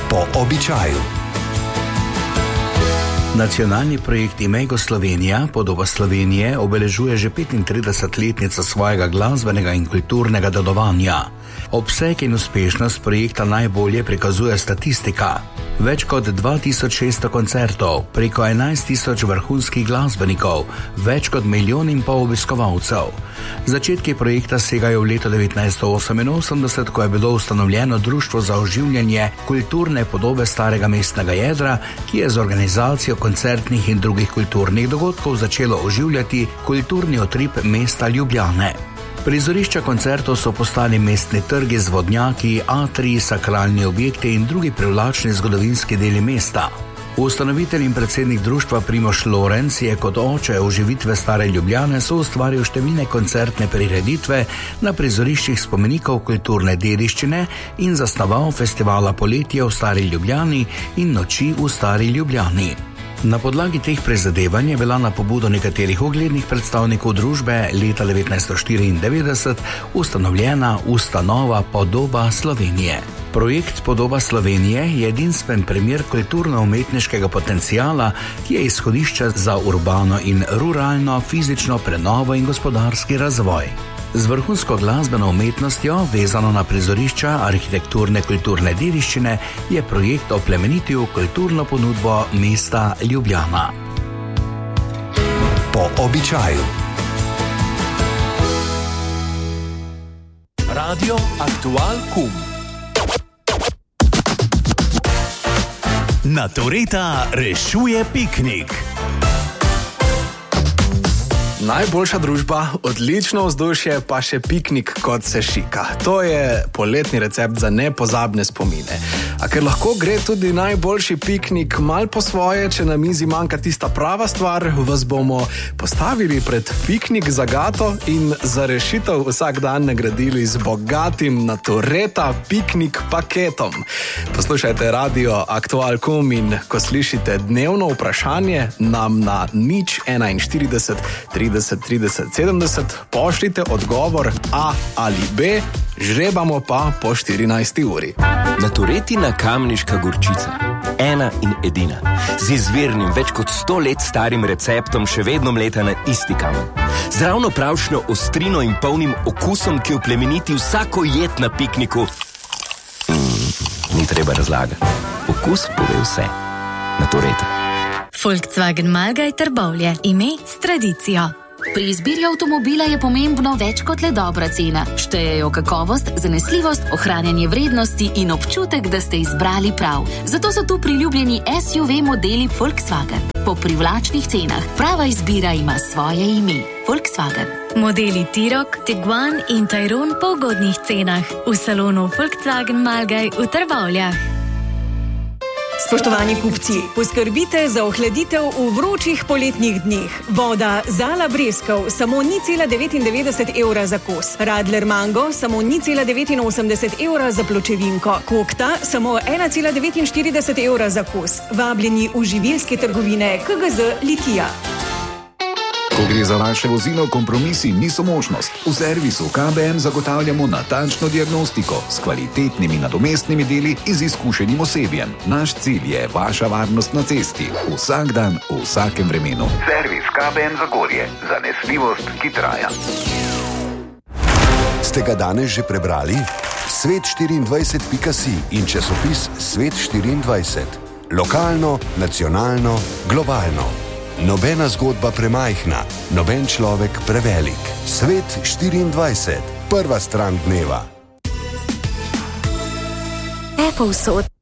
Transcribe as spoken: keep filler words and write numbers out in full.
Po običaju. Nacionalni projekt Imejgo Slovenija, podoba Slovenije, obeležuje že petintridesetletnico svojega glasbenega in kulturnega dedovanja. Obseg in uspešnost projekta najbolje prikazuje statistika. Več kot dva tisoč šeststo koncertov, preko enajst tisoč vrhunskih glasbenikov, več kot milijon in pol obiskovalcev. Začetki projekta segajo v leto devetnajststo oseminosemdeset, ko je bilo ustanovljeno Društvo za oživljanje kulturne podobe starega mestnega jedra, ki je z organizacijo koncertnih in drugih kulturnih dogodkov začelo oživljati kulturni utrip mesta Ljubljane. Prizorišča koncertov so postali mestni trgi z vodnjaki, atriji, sakralni objekti in drugi privlačni zgodovinski deli mesta. Ustanovitelj in predsednik društva Primož Lorenc je kot oče oživitve stare Ljubljane soustvaril številne koncertne prireditve na prizoriščih spomenikov kulturne dediščine in zasnoval festivala Poletje v stari Ljubljani in Noči v stari Ljubljani. Na podlagi teh prizadevanj je bila na pobudo nekaterih uglednih predstavnikov družbe leta devetnajststo štiriindevetdeset ustanovljena ustanova Podoba Slovenije. Projekt Podoba Slovenije je edinstven primer kulturno-umetniškega potenciala, ki je izhodišče za urbano in ruralno fizično prenovo in gospodarski razvoj. Z vrhunsko glasbeno umetnostjo, vezano na prizorišča arhitekturne kulturne dediščine, je projekt oplemenitil kulturno ponudbo mesta Ljubljana. Po običaju. Radio Aktual Kum. Natureta rešuje piknik. Najboljša družba, odlično vzdušje, pa še piknik kot se šika. To je poletni recept za nepozabne spomine. A ker lahko gre tudi najboljši piknik mal po svoje, če na mizi manjka tista prava stvar, vas bomo postavili pred piknik zagato in za rešitev vsak dan nagradili z bogatim Natureta piknik paketom. Poslušajte Radio Aktual Kum in ko slišite dnevno vprašanje, nam na nič enainštirideset trideset trideset sedemdeset pošljite odgovor A ali B, žrebamo pa po štirinajsti uri. Naturetina kamniška gorčica. Ena in edina. Z izvirnim, več kot sto let starim receptom še vedno mleta na isti kamen. Z ravno pravšno ostrino in polnim okusom, ki oplemeniti vsako jed na pikniku. Mm, ni treba razlagati. Okus pove vse. Natureta. Volkswagen Malgaj Trbovlje. Ime s tradicijo. Pri izbiri avtomobila je pomembno več kot le dobra cena. Štejejo kakovost, zanesljivost, ohranjanje vrednosti in občutek, da ste izbrali prav. Zato so tu priljubljeni S U V modeli Volkswagen. Po privlačnih cenah. Prava izbira ima svoje ime. Volkswagen. Modeli T-Roc, Tiguan in Tayron po ugodnih cenah. V salonu Volkswagen Malgaj v Trbovljah. Spoštovani kupci, poskrbite za ohladitev v vročih poletnih dneh. Voda Zala Breskov samo nič cela devetindevetdeset evra za kos. Radler Mango samo nič cela devetinosemdeset evra za pločevinko. Kokta samo ena cela devetinštirideset evra za kos. Vabljeni v živilske trgovine K G Z Litija. Ko gre za vaše vozilo, kompromisi niso možnost. V servisu K B M zagotavljamo natančno diagnostiko s kvalitetnimi nadomestnimi deli in z izkušenim osebjem. Naš cilj je vaša varnost na cesti. Vsak dan, v vsakem vremenu. Servis K B M Zagorje. Zanesljivost, ki traja. Ste ga danes že prebrali? svet štiriindvajset pika si in časopis Svet štiriindvajset. Lokalno, nacionalno, globalno. Nobena zgodba premajhna, noben človek prevelik. Svet štiriindvajset. Prva stran dneva. Apple Sod.